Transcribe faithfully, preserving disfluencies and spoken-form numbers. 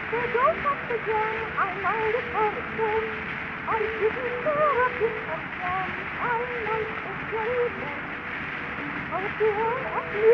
There goes up again, I might have had a friend. I didn't care a bit of them, I might have played them. Oh, dear,